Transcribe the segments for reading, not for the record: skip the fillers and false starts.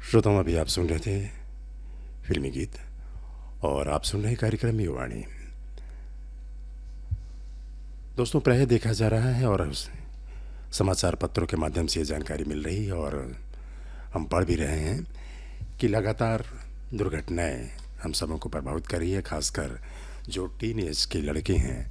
श्रोताओं, अभी आप सुन रहे थे फिल्मी गीत और आप सुन रहे कार्यक्रम युवाणी। दोस्तों, प्रायः देखा जा रहा है और समाचार पत्रों के माध्यम से ये जानकारी मिल रही है और हम पढ़ भी रहे हैं कि लगातार दुर्घटनाएं हम सबों को प्रभावित कर रही है। खासकर जो टीन एज के लड़के हैं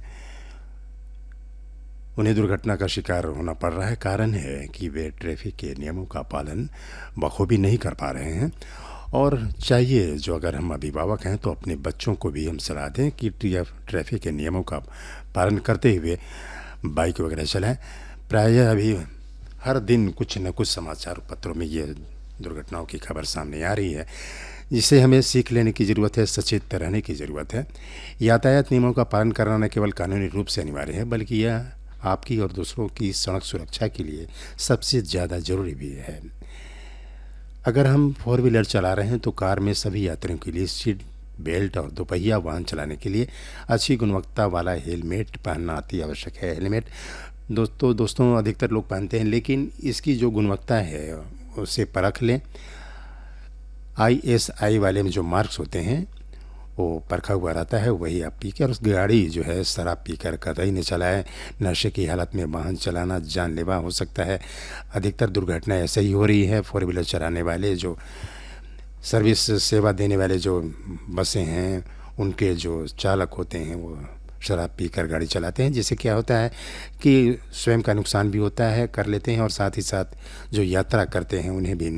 उन्हें दुर्घटना का शिकार होना पड़ रहा है। कारण है कि वे ट्रैफिक के नियमों का पालन बखूबी नहीं कर पा रहे हैं। और चाहिए जो अगर हम अभिभावक हैं तो अपने बच्चों को भी हम सलाह दें कि ट्रैफिक के नियमों का पालन करते हुए बाइक वगैरह चलाएं। प्रायः अभी हर दिन कुछ न कुछ समाचार पत्रों में ये दुर्घटनाओं की खबर सामने आ रही है, जिससे हमें सीख लेने की ज़रूरत है, सचेत रहने की ज़रूरत है। यातायात नियमों का पालन करना न केवल कानूनी रूप से अनिवार्य है, बल्कि यह आपकी और दूसरों की सड़क सुरक्षा के लिए सबसे ज़्यादा ज़रूरी भी है। अगर हम फोर व्हीलर चला रहे हैं तो कार में सभी यात्रियों के लिए सीट बेल्ट और दोपहिया वाहन चलाने के लिए अच्छी गुणवत्ता वाला हेलमेट पहनना अति आवश्यक है। हेलमेट दोस्तों अधिकतर लोग पहनते हैं, लेकिन इसकी जो गुणवत्ता है उसे परख लें। ISI वाले में जो मार्क्स होते हैं वो परखा हुआ रहता है, वही आप पीकर उस गाड़ी जो है शराब पीकर कतई न चलाएं। नशे की हालत में वाहन चलाना जानलेवा हो सकता है। अधिकतर दुर्घटनाएं ऐसे ही हो रही है। फोर व्हीलर चलाने वाले जो सर्विस सेवा देने वाले जो बसें हैं उनके जो चालक होते हैं वो शराब पीकर गाड़ी चलाते हैं, जिससे क्या होता है कि स्वयं का नुकसान भी होता है, कर लेते हैं, और साथ ही साथ जो यात्रा करते हैं उन्हें भी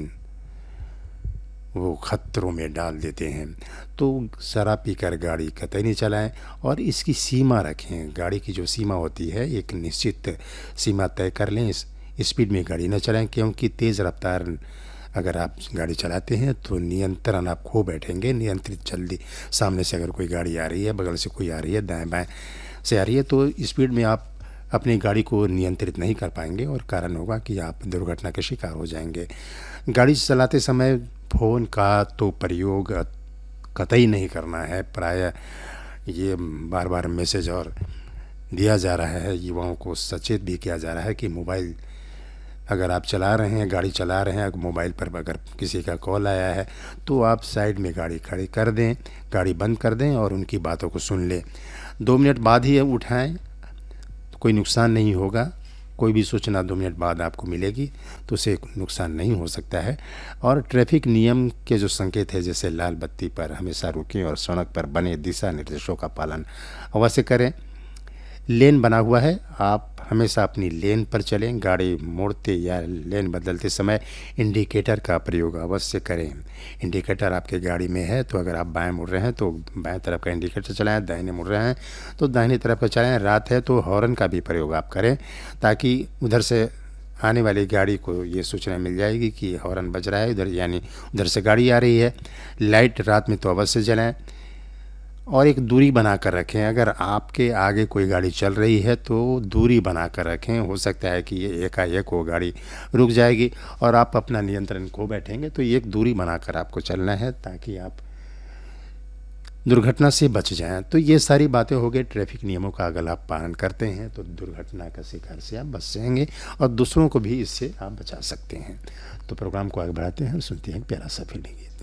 वो खतरों में डाल देते हैं। तो शराब पीकर गाड़ी कतई नहीं चलाएं और इसकी सीमा रखें। गाड़ी की जो सीमा होती है एक निश्चित सीमा तय कर लें। इस स्पीड में गाड़ी न चलाएं, क्योंकि तेज़ रफ्तार अगर आप गाड़ी चलाते हैं तो नियंत्रण आप खो बैठेंगे। नियंत्रित जल्दी सामने से अगर कोई गाड़ी आ रही है, बगल से कोई आ रही है, दाएं बाएं से आ रही है, तो स्पीड में आप अपनी गाड़ी को नियंत्रित नहीं कर पाएंगे और कारण होगा कि आप दुर्घटना के शिकार हो जाएंगे। गाड़ी चलाते समय फ़ोन का तो प्रयोग कतई नहीं करना है। प्रायः ये बार बार मैसेज और दिया जा रहा है, युवाओं को सचेत भी किया जा रहा है कि मोबाइल अगर आप चला रहे हैं, गाड़ी चला रहे हैं, अगर मोबाइल पर अगर किसी का कॉल आया है तो आप साइड में गाड़ी खड़ी कर दें, गाड़ी बंद कर दें और उनकी बातों को सुन लें। 2 मिनट बाद ही उठाएं, कोई नुकसान नहीं होगा। कोई भी सूचना 2 मिनट बाद आपको मिलेगी तो उससे नुकसान नहीं हो सकता है। और ट्रैफिक नियम के जो संकेत है, जैसे लाल बत्ती पर हमेशा रुकें और सड़क पर बने दिशा निर्देशों का पालन अवश्य करें। लेन बना हुआ है, आप हमेशा अपनी लेन पर चलें। गाड़ी मोड़ते या लेन बदलते समय इंडिकेटर का प्रयोग अवश्य करें। इंडिकेटर आपके गाड़ी में है तो अगर आप बाएं मुड़ रहे हैं तो बाएं तरफ का इंडिकेटर चलाएं, दाहिने मुड़ रहे हैं तो दाहिनी तरफ का चलाएं। रात है तो हॉर्न का भी प्रयोग आप करें, ताकि उधर से आने वाली गाड़ी को ये सूचना मिल जाएगी कि हॉर्न बज रहा है उधर, यानी उधर से गाड़ी आ रही है। लाइट रात में तो अवश्य जलाएं और एक दूरी बना कर रखें। अगर आपके आगे कोई गाड़ी चल रही है तो दूरी बना कर रखें। हो सकता है कि ये एकाएक वो गाड़ी रुक जाएगी और आप अपना नियंत्रण खो बैठेंगे, तो एक दूरी बनाकर आपको चलना है ताकि आप दुर्घटना से बच जाएं। तो ये सारी बातें हो गई ट्रैफिक नियमों का। अगर आप पालन करते हैं तो दुर्घटना का शिकार से आप बच जाएंगे और दूसरों को भी इससे आप बचा सकते हैं। तो प्रोग्राम को आगे बढ़ाते हैं, सुनते हैं प्यारा सा फिल्मी गीत।